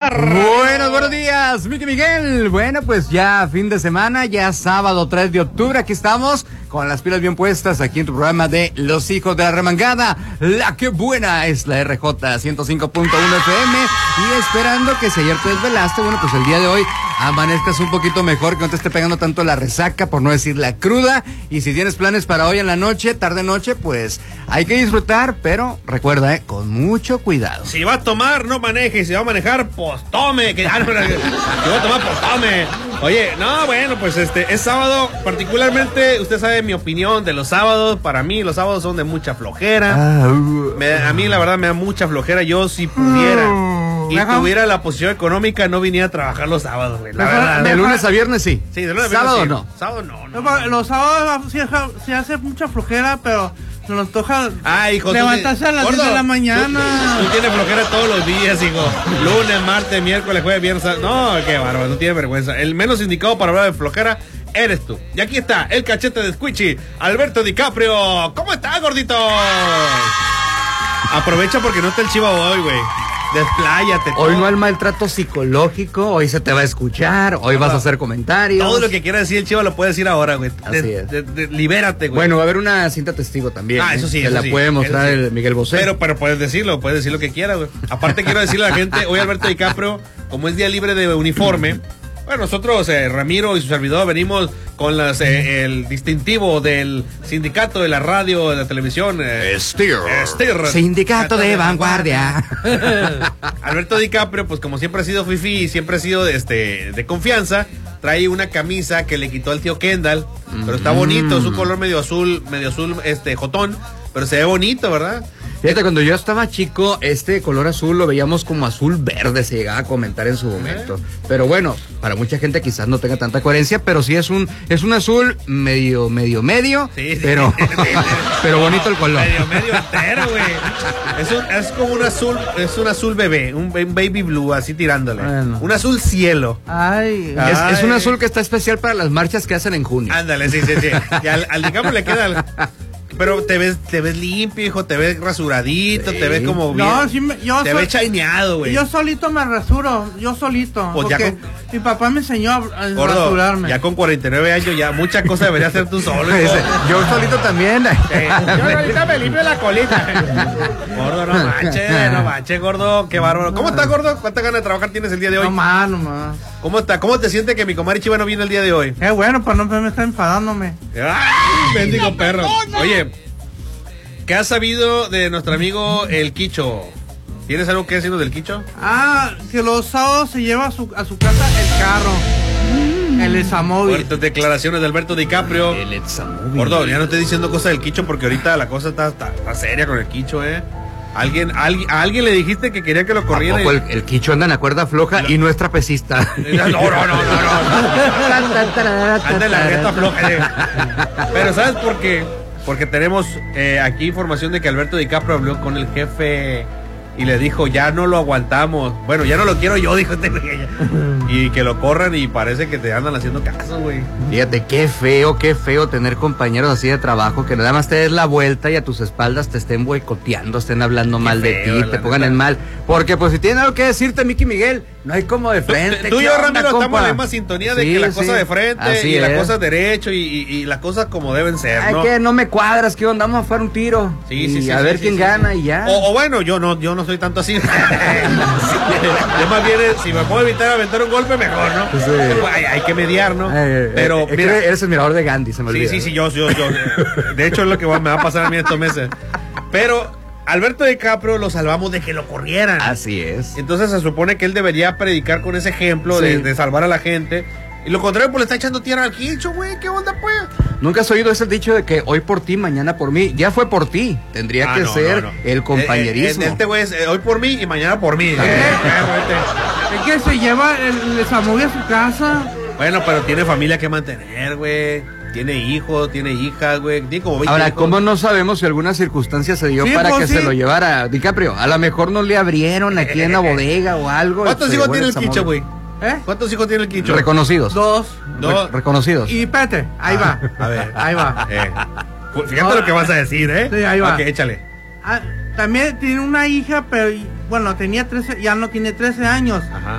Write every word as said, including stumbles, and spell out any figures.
Buenos, buenos días, Miki Miguel. Bueno, pues ya fin de semana, ya sábado tres de octubre, aquí estamos con las pilas bien puestas aquí en tu programa de Los Hijos de la Remangada. La que buena es la R J ciento cinco punto uno F M, y esperando que si ayer te desvelaste, bueno, pues el día de hoy amanezcas un poquito mejor, que no te esté pegando tanto la resaca, por no decir la cruda. Y si tienes planes para hoy en la noche, tarde noche, pues hay que disfrutar, pero recuerda, eh, con mucho cuidado. Si va a tomar, no maneje, y si va a manejar, pues tome, que ah, no, no, si va a tomar, pues tome. Oye, no, bueno, pues este, es sábado, particularmente, usted sabe mi opinión de los sábados. Para mí los sábados son de mucha flojera. Ah, uh, me, a mí la verdad me da mucha flojera. Yo si pudiera uh, y tuviera la posición económica, no viniera a trabajar los sábados, güey. La verdad. De lunes a viernes sí. Sí, de lunes a viernes sábado sí. no. Sábado no, no, no. no. Los sábados sí, sí hace mucha flojera, pero se nos toca ah, hijo, levantarse a las diez de la mañana. Tú, tú tienes flojera todos los días, hijo. Lunes, martes, miércoles, jueves, viernes. No, qué bárbaro, no tienes vergüenza. El menos indicado para hablar de flojera eres tú. Y aquí está el cachete de Squishy, Alberto DiCaprio. ¿Cómo estás, gordito? Aprovecha porque no está el chivo hoy, güey. Despláyate. Hoy no hay maltrato psicológico, hoy se te va a escuchar, hoy no, vas a hacer comentarios. Todo lo que quiera decir el chivo lo puede decir ahora, güey. Así de, es. De, de, de, libérate, güey. Bueno, va a haber una cinta testigo también. Ah, eso sí. ¿eh? Que eso la sí, puede mostrar sí. el Miguel Bosé. Pero, pero puedes decirlo, puedes decir lo que quiera, güey. Aparte quiero decirle a la gente, hoy Alberto DiCaprio, como es día libre de uniforme, bueno, nosotros, eh, Ramiro y su servidor, venimos con las, eh, el distintivo del sindicato de la radio, de la televisión. Eh, Steer. Steer. Sindicato de, de vanguardia. Alberto DiCaprio, pues como siempre ha sido fifí y siempre ha sido este, de confianza, trae una camisa que le quitó al tío Kendall, mm. pero está bonito, es un color medio azul, medio azul, este, jotón, pero se ve bonito, ¿verdad? Fíjate, cuando yo estaba chico, este color azul lo veíamos como azul verde, se llegaba a comentar en su momento. ¿Eh? Pero bueno, para mucha gente quizás no tenga tanta coherencia, pero sí es un es un azul medio, medio, medio, sí, sí, pero, sí, sí, sí. pero bonito el color. Medio, medio entero, güey. Es, un, es como un azul, es un azul bebé, un baby blue, así tirándole. Bueno. Un azul cielo. Ay. Es, Ay. es un azul que está especial para las marchas que hacen en junio. Ándale, sí, sí, sí. Y al, al DiCaprio le queda... El... Pero te ves, te ves limpio, hijo, te ves rasuradito, sí. te ves como bien. No, sí me, yo te so, ves chaineado, güey. Yo solito me rasuro, yo solito. Pues porque con, mi papá me enseñó a, a gordo, rasurarme. Ya con cuarenta y nueve años, ya muchas cosas deberías hacer tú solo. Yo solito también. Sí. Yo ahorita me limpio la colita. Gordo, no manches, no manches, gordo, qué bárbaro. ¿Cómo estás, gordo? ¿Cuántas ganas de trabajar tienes el día de hoy? No más, no más. ¿Cómo está? ¿Cómo te sientes que mi comadre Chiva no viene el día de hoy? Eh, bueno, pues no me está enfadándome. ¡Ay, bendigo perro! Oye, ¿qué has sabido de nuestro amigo el Quicho? ¿Tienes algo que decirnos del Quicho? Ah, que los sábados se lleva a su, a su casa el carro. Mm. El Examóvil. Fuertes declaraciones de Alberto DiCaprio. El Examóvil. Gordo, ya no estoy diciendo cosas del Quicho porque ahorita la cosa está, está, está seria con el Quicho, ¿eh? ¿Alguien, alguien, a alguien le dijiste que quería que lo corriera. ¿A poco el, el Quicho anda en la cuerda floja y no es trapecista? No, no, no, no, no. Anda en la reta floja. Eh. Pero ¿sabes por qué? Porque tenemos eh, aquí información de que Alberto DiCaprio habló con el jefe y le dijo, ya no lo aguantamos. Bueno, ya no lo quiero yo, dijo este güey. Y que lo corran y parece que te andan haciendo caso, güey. Fíjate, qué feo, qué feo tener compañeros así de trabajo que nada más te des la vuelta y a tus espaldas te estén boicoteando, estén hablando qué mal feo, de ti, te pongan en mal. Porque pues si tienen algo que decirte, Miki Miguel, no hay como de frente. Tú, tú y yo, Ramiro, estamos en la misma sintonía de sí, que la cosa sí. de frente así y es. La cosa derecho y, y, y las cosas como deben ser, Ay, ¿no? que no me cuadras, que onda, vamos a jugar un tiro. Sí, y sí, sí. a sí, ver sí, quién sí, gana sí. y ya. O, o bueno, yo no, yo no soy tanto así. Yo más bien, si me puedo evitar aventar un golpe, mejor, ¿no? Sí. Hay, hay que mediar, ¿no? Eh, Pero, eh, mira, eres el mirador de Gandhi, se me olvida. Sí, sí, sí, yo, yo, yo. De hecho, es lo que me va a pasar a mí estos meses. Pero Alberto DiCaprio lo salvamos de que lo corrieran. Así es. Entonces se supone que él debería predicar con ese ejemplo sí. de, de salvar a la gente. Y lo contrario, pues le está echando tierra al Quicho, güey. ¿Qué onda, pues? ¿Nunca has oído ese dicho de que hoy por ti, mañana por mí? Ya fue por ti. Tendría ah, que no, ser no, no. el compañerismo. Eh, eh, este güey es eh, hoy por mí y mañana por mí. ¿Eh? Es que se lleva el Examóvil a su casa. Bueno, pero tiene familia que mantener, güey. Tiene hijos, tiene hijas, güey. Tiene como veinte Ahora, hijos. ¿cómo no sabemos si alguna circunstancia se dio sí, para pues, que sí. se lo llevara DiCaprio? A lo mejor no le abrieron aquí en la bodega o algo. ¿Cuántos hijos tiene el Quicho, güey? ¿Eh? ¿Cuántos hijos tiene el Quicho? Reconocidos. Dos. Dos. Re reconocidos. Y espérate, ahí ah, va. A ver. Ahí va. Eh. Fíjate no. lo que vas a decir, ¿eh? Sí, ahí va. Ok, échale. Ah, también tiene una hija, pero bueno, tenía trece, ya no tiene trece años. Ajá.